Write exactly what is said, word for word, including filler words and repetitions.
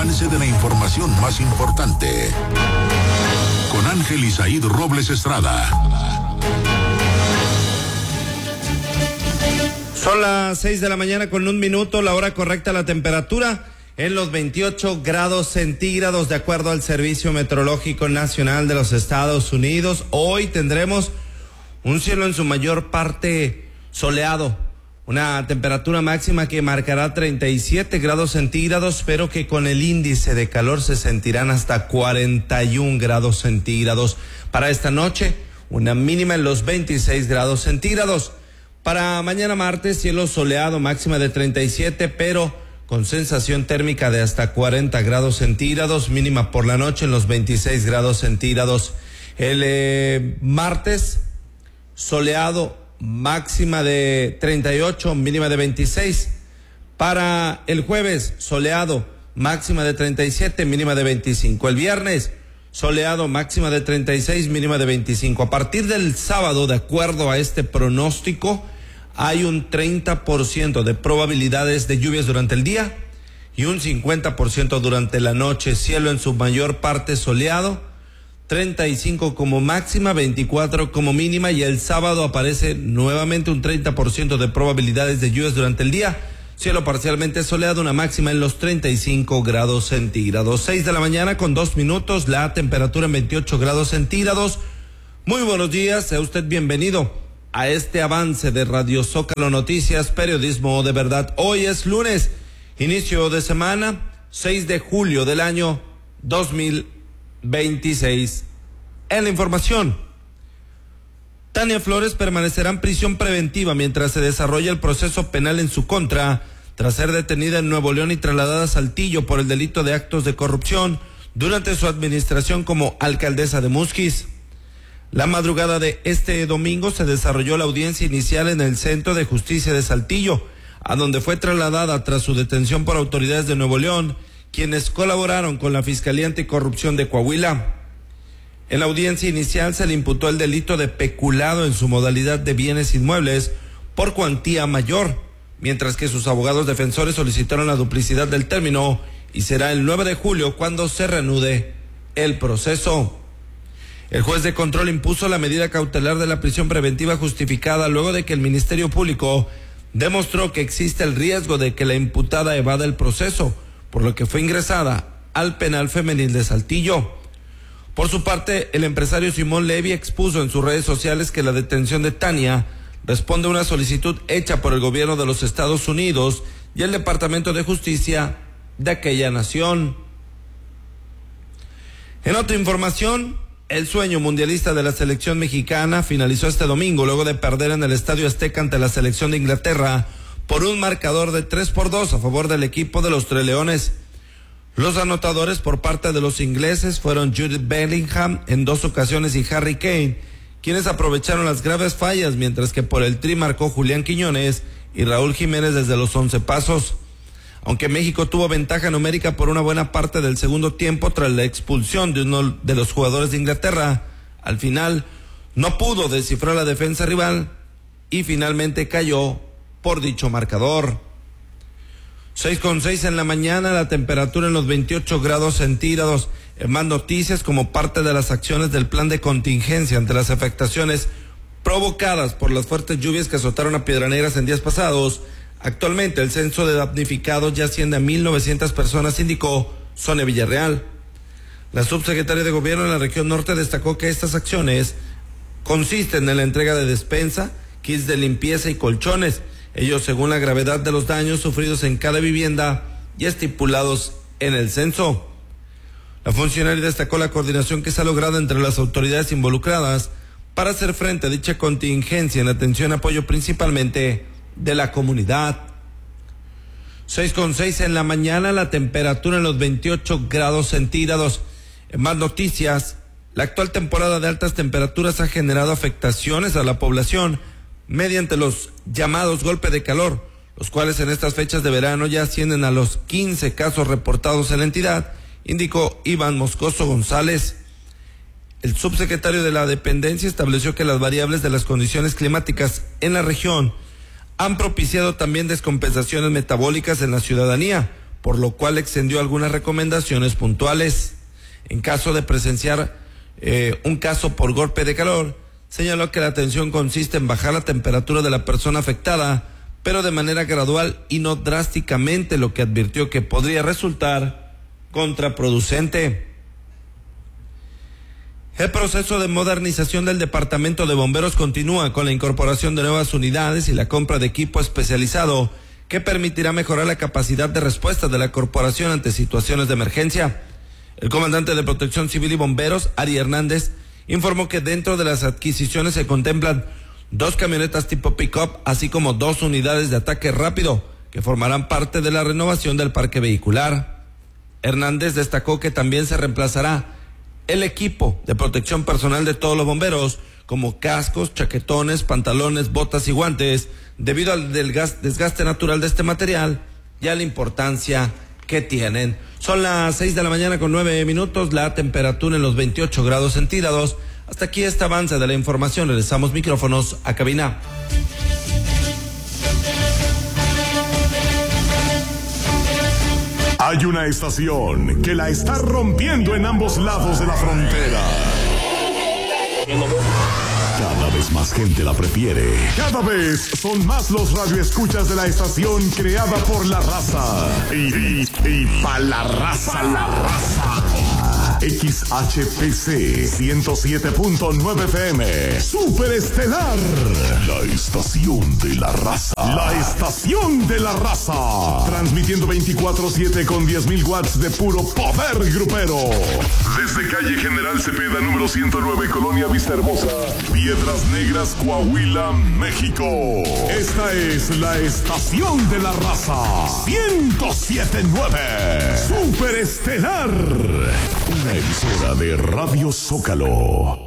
avance de la información más importante. Con Ángel Isaíd Robles Estrada. Son las seis de la mañana con un minuto, la hora correcta, la temperatura en los veintiocho grados centígrados de acuerdo al Servicio Meteorológico Nacional de los Estados Unidos. Hoy tendremos un cielo en su mayor parte soleado, una temperatura máxima que marcará treinta y siete grados centígrados, pero que con el índice de calor se sentirán hasta cuarenta y un grados centígrados. Para esta noche, una mínima en los veintiséis grados centígrados. Para mañana martes, cielo soleado, máxima de treinta y siete, pero con sensación térmica de hasta cuarenta grados centígrados, mínima por la noche en los veintiséis grados centígrados. El eh, martes, soleado, máxima de treinta y ocho, mínima de veintiséis. Para el jueves, soleado, máxima de treinta y siete, mínima de veinticinco. El viernes, soleado, máxima de treinta y seis, mínima de veinticinco. A partir del sábado, de acuerdo a este pronóstico, hay un treinta por ciento de probabilidades de lluvias durante el día y un cincuenta por ciento durante la noche. Cielo en su mayor parte soleado, treinta y cinco como máxima, veinticuatro como mínima, y el sábado aparece nuevamente un treinta por ciento de probabilidades de lluvias durante el día. Cielo parcialmente soleado, una máxima en los treinta y cinco grados centígrados. seis de la mañana con dos minutos, la temperatura en veintiocho grados centígrados. Muy buenos días, sea usted bienvenido a este avance de Radio Zócalo Noticias, periodismo de verdad. Hoy es lunes, inicio de semana, seis de julio del año dos mil veintiséis. En la información, Tania Flores permanecerá en prisión preventiva mientras se desarrolla el proceso penal en su contra, tras ser detenida en Nuevo León y trasladada a Saltillo por el delito de actos de corrupción durante su administración como alcaldesa de Musquis. La madrugada de este domingo se desarrolló la audiencia inicial en el Centro de Justicia de Saltillo, a donde fue trasladada tras su detención por autoridades de Nuevo León, quienes colaboraron con la Fiscalía Anticorrupción de Coahuila. En la audiencia inicial se le imputó el delito de peculado en su modalidad de bienes inmuebles por cuantía mayor, mientras que sus abogados defensores solicitaron la duplicidad del término, y será el nueve de julio cuando se reanude el proceso. El juez de control impuso la medida cautelar de la prisión preventiva justificada luego de que el Ministerio Público demostró que existe el riesgo de que la imputada evada el proceso, por lo que fue ingresada al penal femenil de Saltillo. Por su parte, el empresario Simón Levy expuso en sus redes sociales que la detención de Tania responde a una solicitud hecha por el gobierno de los Estados Unidos y el Departamento de Justicia de aquella nación. En otra información, el sueño mundialista de la selección mexicana finalizó este domingo luego de perder en el Estadio Azteca ante la selección de Inglaterra por un marcador de tres por dos a favor del equipo de los Tres Leones. Los anotadores por parte de los ingleses fueron Jude Bellingham en dos ocasiones y Harry Kane, quienes aprovecharon las graves fallas, mientras que por el Tri marcó Julián Quiñones y Raúl Jiménez desde los once pasos. Aunque México tuvo ventaja numérica por una buena parte del segundo tiempo tras la expulsión de uno de los jugadores de Inglaterra, al final no pudo descifrar la defensa rival y finalmente cayó por dicho marcador. seis con seis en la mañana, la temperatura en los veintiocho grados centígrados. En más noticias, como parte de las acciones del plan de contingencia ante las afectaciones provocadas por las fuertes lluvias que azotaron a Piedras Negras en días pasados, actualmente el censo de damnificados ya asciende a mil novecientas personas, indicó Sonia Villarreal. La subsecretaria de Gobierno en la región norte destacó que estas acciones consisten en la entrega de despensa, kits de limpieza y colchones, ellos según la gravedad de los daños sufridos en cada vivienda y estipulados en el censo. La funcionaria destacó la coordinación que se ha logrado entre las autoridades involucradas para hacer frente a dicha contingencia en atención y apoyo principalmente de la comunidad. seis con seis en la mañana, la temperatura en los veintiocho grados centígrados. En más noticias, la actual temporada de altas temperaturas ha generado afectaciones a la población mediante los llamados golpes de calor, los cuales en estas fechas de verano ya ascienden a los quince casos reportados en la entidad, indicó Iván Moscoso González. El subsecretario de la dependencia estableció que las variables de las condiciones climáticas en la región han propiciado también descompensaciones metabólicas en la ciudadanía, por lo cual extendió algunas recomendaciones puntuales. En caso de presenciar eh, un caso por golpe de calor, señaló que la atención consiste en bajar la temperatura de la persona afectada, pero de manera gradual y no drásticamente, lo que advirtió que podría resultar contraproducente. El proceso de modernización del Departamento de Bomberos continúa con la incorporación de nuevas unidades y la compra de equipo especializado que permitirá mejorar la capacidad de respuesta de la corporación ante situaciones de emergencia. El comandante de Protección Civil y Bomberos, Ari Hernández, informó que dentro de las adquisiciones se contemplan dos camionetas tipo pick-up, así como dos unidades de ataque rápido, que formarán parte de la renovación del parque vehicular. Hernández destacó que también se reemplazará el equipo de protección personal de todos los bomberos, como cascos, chaquetones, pantalones, botas y guantes, debido al desgaste natural de este material y a la importancia que tienen. Son las seis de la mañana con nueve minutos, la temperatura en los veintiocho grados centígrados. Hasta aquí este avance de la información. Regresamos micrófonos a cabina. Hay una estación que la está rompiendo en ambos lados de la frontera. Cada vez más gente la prefiere. Cada vez son más los radioescuchas de la estación creada por la raza. Y, y, y pa' la raza, la raza. X H P C ciento siete punto nueve F M. Super Estelar. La estación de la raza. La estación de la raza. Transmitiendo veinticuatro siete con diez mil watts de puro poder grupero. Desde calle General Cepeda, número ciento nueve, Colonia Vista Hermosa, Piedras Negras, Coahuila, México. Esta es la estación de la raza. ciento siete punto nueve. Super Estelar. Una emisora de Radio Zócalo.